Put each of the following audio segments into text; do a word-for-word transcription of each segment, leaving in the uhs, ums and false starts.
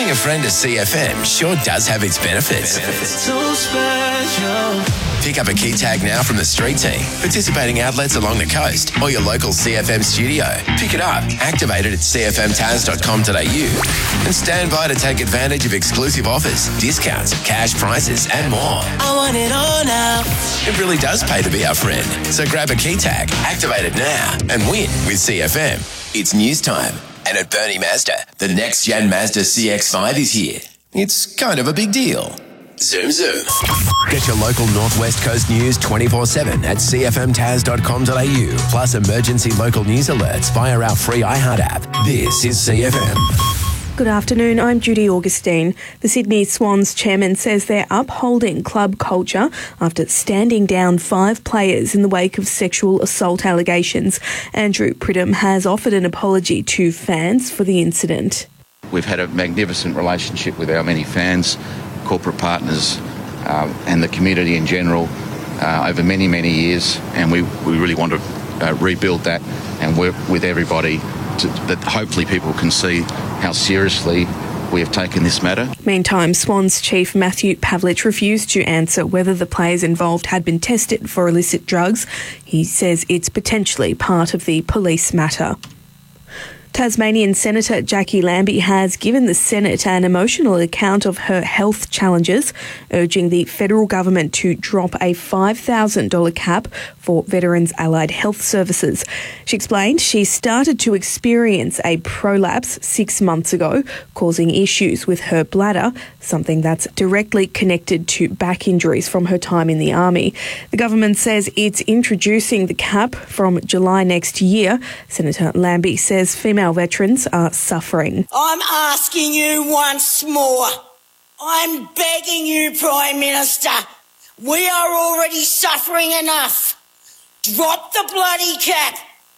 Being a friend of C F M sure does have its benefits. So special. Pick up a key tag now from the street team, participating outlets along the coast, or your local C F M studio. Pick it up, activate it at c f m taz dot com dot a u, and stand by to take advantage of exclusive offers, discounts, cash prizes, and more. I want it all now. It really does pay to be our friend. So grab a key tag, activate it now, and win with C F M. It's news time. And at Bernie Mazda, the next-gen Mazda C X five is here. It's kind of a big deal. Zoom, zoom. Get your local Northwest Coast news twenty-four seven at c f m taz dot com dot a u, plus emergency local news alerts via our free iHeart app. This is C F M. Good afternoon, I'm Judy Augustine. The Sydney Swans chairman says they're upholding club culture after standing down five players in the wake of sexual assault allegations. Andrew Pridham has offered an apology to fans for the incident. We've had a magnificent relationship with our many fans, corporate partners uh, and the community in general uh, over many, many years, and we, we really want to uh, rebuild that and work with everybody to, that hopefully people can see how seriously we have taken this matter. Meantime, Swans chief Matthew Pavlich refused to answer whether the players involved had been tested for illicit drugs. He says it's potentially part of the police matter. Tasmanian Senator Jackie Lambie has given the Senate an emotional account of her health challenges, urging the federal government to drop a five thousand dollars cap for Veterans Allied Health Services. She explained she started to experience a prolapse six months ago, causing issues with her bladder, something that's directly connected to back injuries from her time in the Army. The government says it's introducing the cap from July next year. Senator Lambie says female veterans are suffering. I'm asking you once more. I'm begging you, Prime Minister. We are already suffering enough. Drop the bloody cap.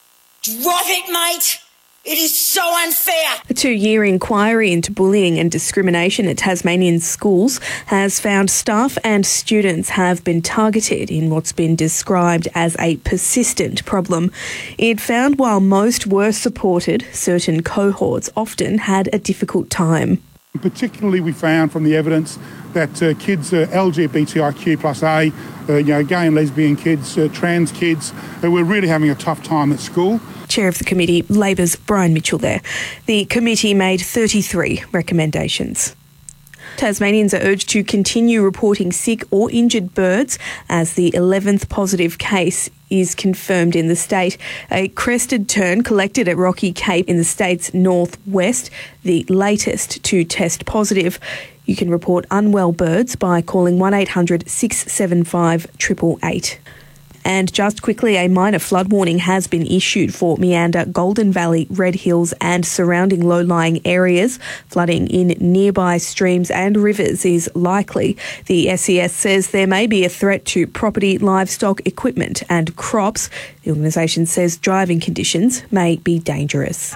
Drop it, mate. It is so unfair. A two-year inquiry into bullying and discrimination at Tasmanian schools has found staff and students have been targeted in what's been described as a persistent problem. It found while most were supported, certain cohorts often had a difficult time. Particularly, we found from the evidence that uh, kids, uh, L G B T I Q plus A, uh, you know, gay and lesbian kids, uh, trans kids, uh, were really having a tough time at school. Chair of the committee, Labor's Brian Mitchell there. The committee made thirty-three recommendations. Tasmanians are urged to continue reporting sick or injured birds as the eleventh positive case is confirmed in the state. A crested tern collected at Rocky Cape in the state's northwest, the latest to test positive. You can report unwell birds by calling one eight hundred six seven five eight eight eight. And just quickly, a minor flood warning has been issued for Meander, Golden Valley, Red Hills and surrounding low-lying areas. Flooding in nearby streams and rivers is likely. The S E S says there may be a threat to property, livestock, equipment and crops. The organisation says driving conditions may be dangerous.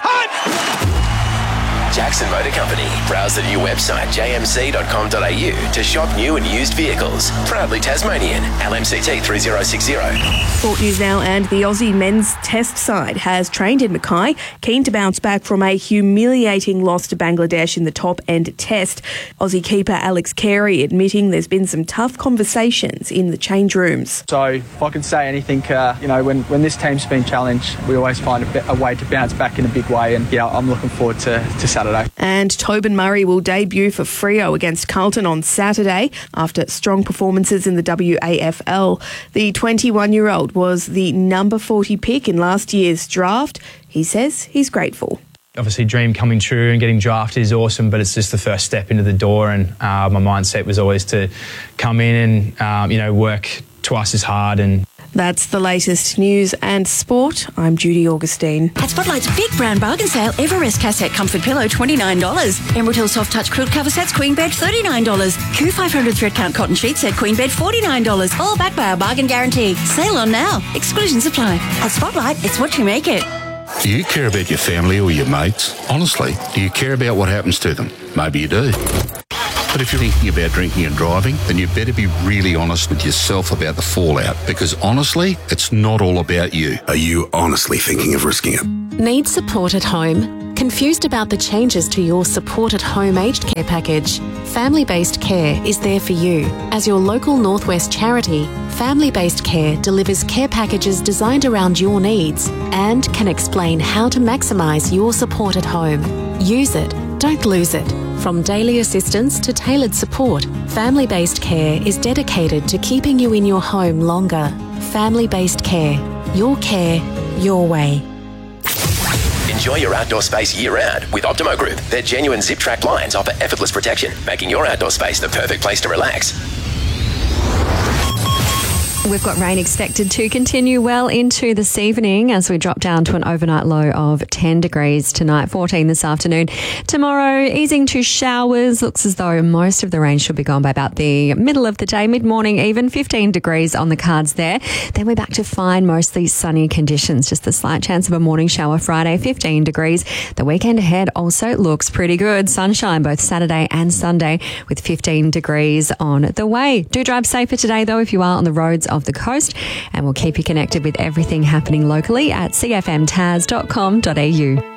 Jackson Motor Company. Browse the new website j m c dot com dot a u to shop new and used vehicles. Proudly Tasmanian. L M C T three zero six zero. Sport news now, and the Aussie men's test side has trained in Mackay, keen to bounce back from a humiliating loss to Bangladesh in the top-end test. Aussie keeper Alex Carey admitting there's been some tough conversations in the change rooms. So if I can say anything, uh, you know, when, when this team's been challenged, we always find a, bit, a way to bounce back in a big way, and yeah, I'm looking forward to, to Saturday. And Tobin Murray will debut for Freo against Carlton on Saturday after strong performances in the W A F L. The twenty-one-year-old was the number forty pick in last year's draft. He says he's grateful. Obviously, dream coming true and getting drafted is awesome, but it's just the first step into the door, and uh, my mindset was always to come in and um, you know work twice as hard. And that's the latest news and sport. I'm Judy Augustine. At Spotlight's big brand bargain sale, Everest Cassette Comfort Pillow twenty-nine dollars. Emerald Hill Soft Touch Quilt Cover Sets Queen Bed thirty-nine dollars. Q five hundred Thread Count Cotton Sheet Set Queen Bed forty-nine dollars. All backed by our bargain guarantee. Sale on now. Exclusions apply. At Spotlight, it's what you make it. Do you care about your family or your mates? Honestly, do you care about what happens to them? Maybe you do. But if you're thinking about drinking and driving, then you better be really honest with yourself about the fallout, because honestly, it's not all about you. Are you honestly thinking of risking it? Need support at home? Confused about the changes to your support at home aged care package? Family Based Care is there for you. As your local Northwest charity, Family Based Care delivers care packages designed around your needs and can explain how to maximise your support at home. Use it, don't lose it. From daily assistance to tailored support, Family Based Care is dedicated to keeping you in your home longer. Family Based Care. Your care, your way. Enjoy your outdoor space year-round with Optimo Group. Their genuine zip-track blinds offer effortless protection, making your outdoor space the perfect place to relax. We've got rain expected to continue well into this evening as we drop down to an overnight low of ten degrees tonight, fourteen this afternoon. Tomorrow, easing to showers. Looks as though most of the rain should be gone by about the middle of the day, mid-morning even. fifteen degrees on the cards there. Then we're back to fine, mostly sunny conditions. Just a slight chance of a morning shower Friday, fifteen degrees. The weekend ahead also looks pretty good. Sunshine both Saturday and Sunday with fifteen degrees on the way. Do drive safer today though if you are on the roads of the coast, and we'll keep you connected with everything happening locally at c f m tas dot com dot a u.